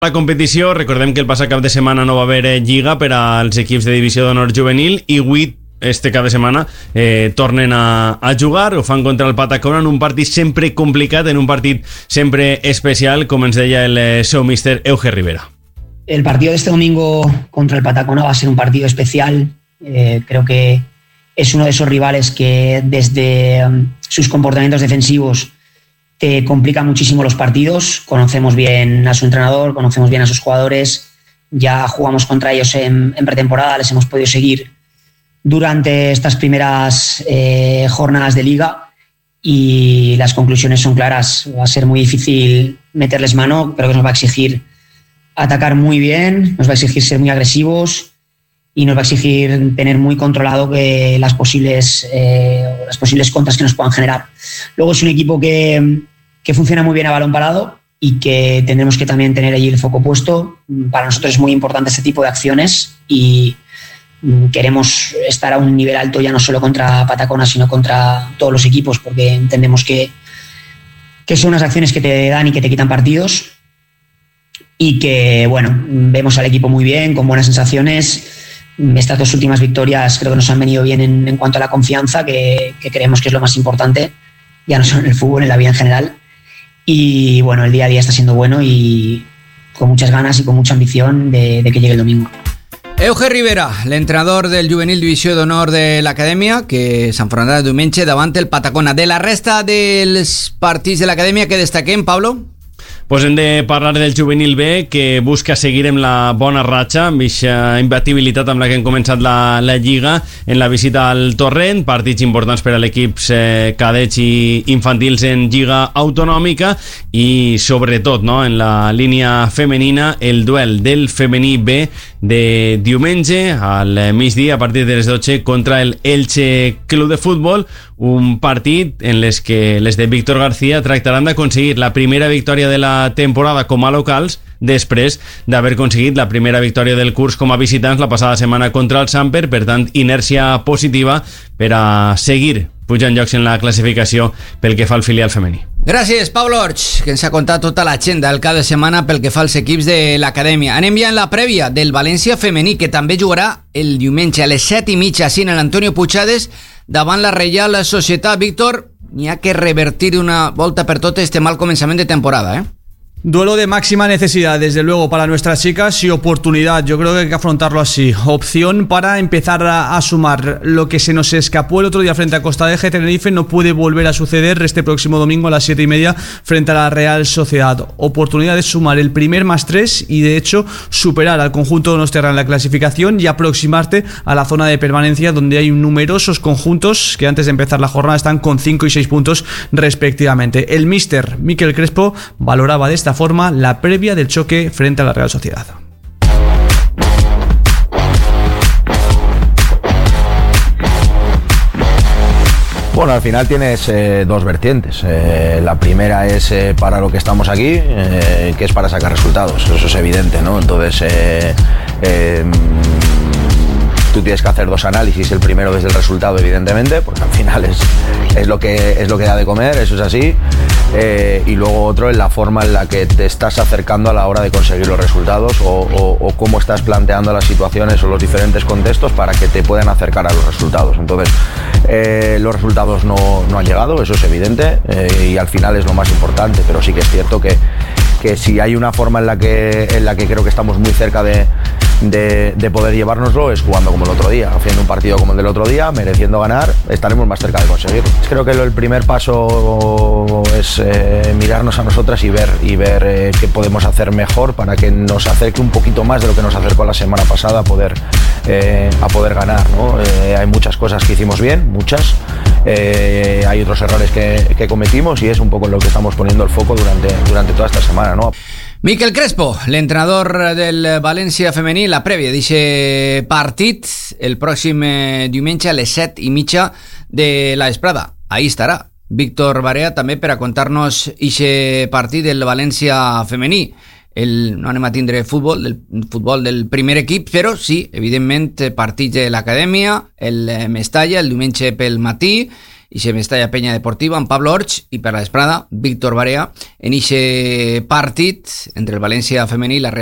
La competició, recordem que el passat cap de setmana no va haver lliga per als equips de divisió d'honor juvenil i avui, este cap de setmana, tornen a jugar, ho fan contra el Patacona en un partit sempre complicat, en un partit sempre especial, com ens deia el seu míster Euge Rivera. El partido de este domingo contra el Patacona va a ser un partido especial. Creo que es uno de esos rivales que desde sus comportamientos defensivos te complica muchísimo los partidos. Conocemos bien a su entrenador, conocemos bien a sus jugadores, ya jugamos contra ellos en pretemporada, les hemos podido seguir durante estas primeras jornadas de liga y las conclusiones son claras. Va a ser muy difícil meterles mano, pero que nos va a exigir atacar muy bien, nos va a exigir ser muy agresivos y nos va a exigir tener muy controlado que las posibles contras que nos puedan generar. Luego es un equipo que funciona muy bien a balón parado y que tendremos que también tener allí el foco puesto. Para nosotros es muy importante este tipo de acciones y queremos estar a un nivel alto ya no solo contra Patacona sino contra todos los equipos, porque entendemos que son unas acciones que te dan y que te quitan partidos y que, bueno, vemos al equipo muy bien, con buenas sensaciones. Estas dos últimas victorias creo que nos han venido bien en cuanto a la confianza, que creemos que es lo más importante, ya no solo en el fútbol, en la vida en general. Y bueno, el día a día está siendo bueno y con muchas ganas y con mucha ambición de que llegue el domingo. Euge Rivera, l'entrenador del juvenil divisió d'honor de l'acadèmia, que s'enfrontarà diumenge davant el Patacona. De la resta dels partits de l'acadèmia que destaquem, Pablo? Pues hem de parlar del juvenil B, que busca seguir amb la bona ratxa, amb aquesta imbatibilitat amb la que hem començat la Lliga en la visita al Torrent, partits importants per a l'equips cadets i infantils en Lliga Autonòmica i sobretot, no, en la línia femenina, el duel del femení B de diumenge al migdia a partir de les 12 contra el Elche Club de Futbol, un partit en les que les de Víctor García tractaran d'aconseguir la primera victòria de la temporada com a locals després d'haver aconseguit la primera victòria del curs com a visitants la passada setmana contra el Samper. Per tant, inèrcia positiva per a seguir pujant llocs en la classificació pel que fa al filial femení. Gràcies, Pablo Orch, que ens ha contat tota l'agenda del cap de setmana pel que fa als equips de l'acadèmia. Anem ja en la prèvia del València femení, que també jugarà el diumenge a les 7:30 així en l'Antonio Puigades davant la Reial Societat. Víctor, n'hi ha que revertir una volta per totes este mal començament de temporada, Duelo de máxima necesidad, desde luego, para nuestras chicas y oportunidad. Yo creo que hay que afrontarlo así. Opción para empezar a sumar. Lo que se nos escapó el otro día frente a Costa de Tenerife no puede volver a suceder este próximo domingo a las 7:30 frente a la Real Sociedad. Oportunidad de sumar el primer +3 y, de hecho, superar al conjunto donostiarra en la clasificación y aproximarte a la zona de permanencia, donde hay numerosos conjuntos que antes de empezar la jornada están con 5 y 6 puntos respectivamente. El míster Mikel Crespo valoraba de esta forma la previa del choque frente a la Real Sociedad. Bueno, al final tienes dos vertientes. La primera es para lo que estamos aquí, que es para sacar resultados. Eso es evidente, ¿no? Entonces, tú tienes que hacer dos análisis. El primero desde el resultado, evidentemente, porque al final es lo que da de comer, eso es así. Y luego otro en la forma en la que te estás acercando a la hora de conseguir los resultados o cómo estás planteando las situaciones o los diferentes contextos para que te puedan acercar a los resultados. Entonces, los resultados no han llegado, eso es evidente, y al final es lo más importante, pero sí que es cierto que si hay una forma en la que creo que estamos muy cerca de poder llevárnoslo, es jugando como el otro día, haciendo un partido como el del otro día, mereciendo ganar, estaremos más cerca de conseguirlo. Creo que el primer paso es mirarnos a nosotras y ver qué podemos hacer mejor para que nos acerque un poquito más de lo que nos acercó la semana pasada a poder ganar, ¿no? Hay muchas cosas que hicimos bien, muchas, hay otros errores que cometimos y es un poco en lo que estamos poniendo el foco durante toda esta semana, ¿no? Mikel Crespo, l'entrenador del València femení, la prèvia d'aquest partit el pròxim diumenge a les 7:30 de la vesprada. Ahí estarà Víctor Barea també per a contar-nos aquest partit del València femení. No anem a tindre futbol del primer equip, però sí, evidentment, partits de l'acadèmia, el Mestalla, el diumenge pel matí, i se Mestalla Penya Deportiva, amb Pablo Orch, i per la vesprada, Víctor Barea, en ixe partit entre el València femení i la Real